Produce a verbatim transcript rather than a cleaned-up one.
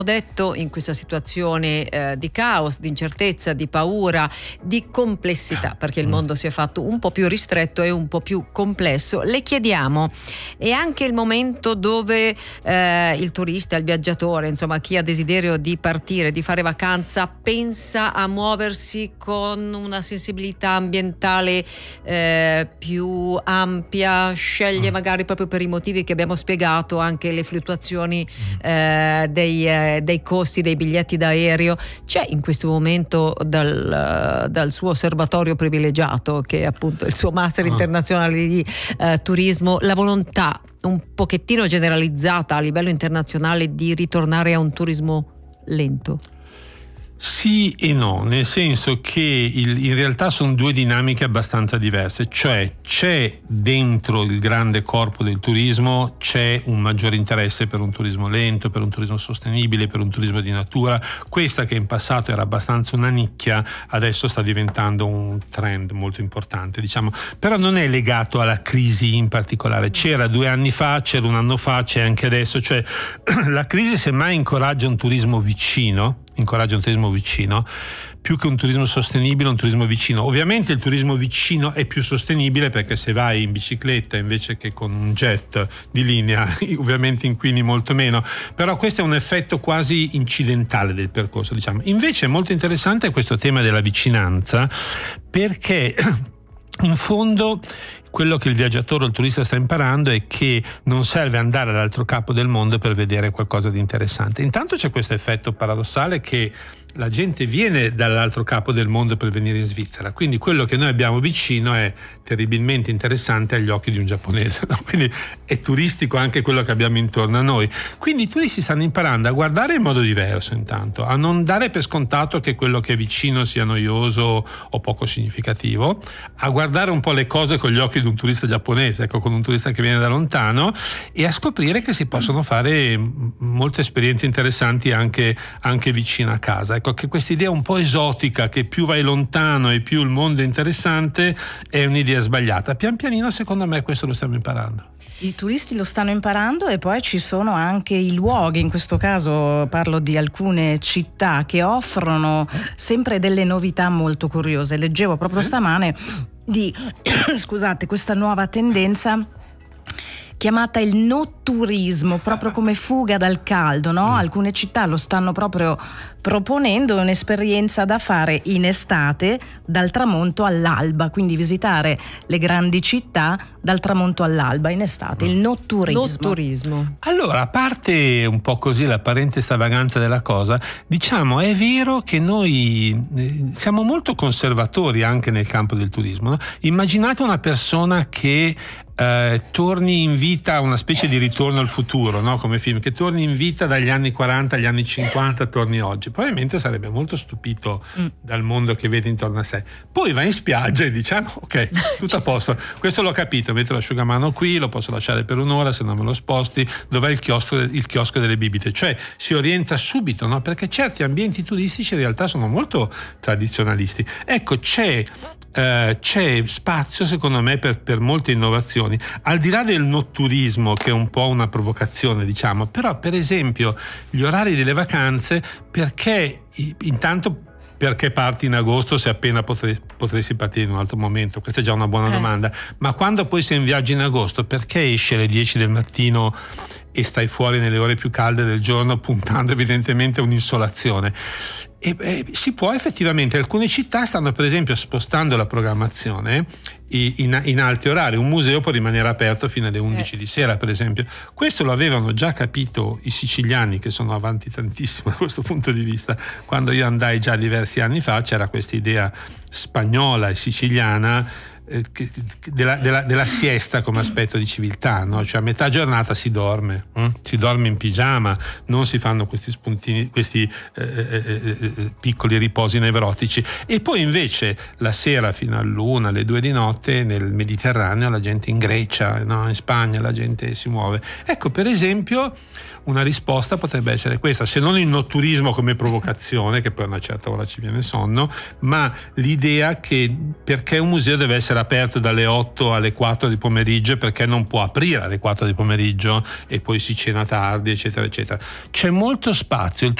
detto, in questa situazione eh, di caos, di incertezza, di paura, di complessità, perché il mondo si è fatto un po' più ristretto e un po' più complesso, le chiediamo: è anche il momento dove eh, il turista, il viaggiatore, insomma chi ha desiderio di partire, di fare vacanza, pensa a muoversi con una sensibilità ambientale eh, più ampia, sceglie magari proprio per i motivi che abbiamo spiegato, anche le fluttuazioni eh, dei eh, dei costi dei biglietti d'aereo. C'è in questo momento dal, dal suo osservatorio privilegiato, che è appunto il suo master internazionale di eh, turismo, la volontà un pochettino generalizzata a livello internazionale di ritornare a un turismo lento? Sì e no, nel senso che il, in realtà sono due dinamiche abbastanza diverse, cioè c'è dentro il grande corpo del turismo c'è un maggiore interesse per un turismo lento, per un turismo sostenibile, per un turismo di natura. Questa, che in passato era abbastanza una nicchia, adesso sta diventando un trend molto importante, diciamo, però non è legato alla crisi in particolare. C'era due anni fa, c'era un anno fa, c'è anche adesso, cioè la crisi semmai incoraggia un turismo vicino, incoraggia un turismo vicino più che un turismo sostenibile, un turismo vicino. Ovviamente il turismo vicino è più sostenibile, perché se vai in bicicletta invece che con un jet di linea ovviamente inquini molto meno, però questo è un effetto quasi incidentale del percorso, diciamo. Invece è molto interessante questo tema della vicinanza, perché in fondo quello che il viaggiatore o il turista sta imparando è che non serve andare all'altro capo del mondo per vedere qualcosa di interessante. Intanto c'è questo effetto paradossale che la gente viene dall'altro capo del mondo per venire in Svizzera, quindi quello che noi abbiamo vicino è terribilmente interessante agli occhi di un giapponese, no? Quindi è turistico anche quello che abbiamo intorno a noi. Quindi i turisti stanno imparando a guardare in modo diverso, intanto a non dare per scontato che quello che è vicino sia noioso o poco significativo, a guardare un po' le cose con gli occhi di un turista giapponese, ecco, con un turista che viene da lontano, e a scoprire che si possono fare molte esperienze interessanti anche, anche vicino a casa. Ecco, che questa idea un po' esotica, che più vai lontano e più il mondo è interessante, è un'idea sbagliata. Pian pianino, secondo me, questo lo stiamo imparando. I turisti lo stanno imparando, e poi ci sono anche i luoghi, in questo caso parlo di alcune città che offrono sempre delle novità molto curiose. Leggevo proprio sì? stamane di scusate, questa nuova tendenza chiamata il no-turismo, proprio come fuga dal caldo, no? Alcune città lo stanno proprio proponendo, è un'esperienza da fare in estate dal tramonto all'alba, quindi visitare le grandi città dal tramonto all'alba in estate, il no-turismo. No-turismo. Allora, a parte un po' così l'apparente stravaganza della cosa, diciamo è vero che noi siamo molto conservatori anche nel campo del turismo, no? Immaginate una persona che Eh, torni in vita, una specie di ritorno al futuro, no? Come film, che torni in vita dagli anni quaranta agli anni cinquanta, torni oggi, probabilmente sarebbe molto stupito mm. dal mondo che vede intorno a sé. Poi va in spiaggia e dice: ah, no, ok, tutto a posto, questo l'ho capito, metto l'asciugamano qui, lo posso lasciare per un'ora se non me lo sposti, dov'è il chiosco, il chiosco delle bibite? Cioè si orienta subito, no? Perché certi ambienti turistici in realtà sono molto tradizionalisti. Ecco, c'è Uh, c'è spazio secondo me per, per molte innovazioni, al di là del no-turismo, che è un po' una provocazione, diciamo. Però per esempio gli orari delle vacanze, perché intanto perché parti in agosto se appena potresti, potresti partire in un altro momento? Questa è già una buona eh. domanda. Ma quando poi sei in viaggio in agosto, perché esci alle dieci del mattino e stai fuori nelle ore più calde del giorno, puntando evidentemente a un'insolazione? E, eh, si può effettivamente, alcune città stanno per esempio spostando la programmazione in, in alti orari. Un museo può rimanere aperto fino alle undici eh. di sera, per esempio. Questo lo avevano già capito i siciliani, che sono avanti tantissimo da questo punto di vista. Quando io andai già diversi anni fa, c'era questa idea spagnola e siciliana Della, della, della siesta come aspetto di civiltà, no? Cioè a metà giornata si dorme, hm? si dorme in pigiama, non si fanno questi spuntini, questi eh, eh, eh, piccoli riposi nevrotici. E poi invece la sera fino all'una, alle due di notte nel Mediterraneo la gente in Grecia, no? In Spagna la gente si muove. Ecco, per esempio, una risposta potrebbe essere questa, se non il no-turismo come provocazione, che poi a una certa ora ci viene sonno, ma l'idea che perché un museo deve essere aperto dalle otto alle quattro di pomeriggio perché non può aprire alle quattro di pomeriggio e poi si cena tardi, eccetera eccetera. C'è molto spazio. Il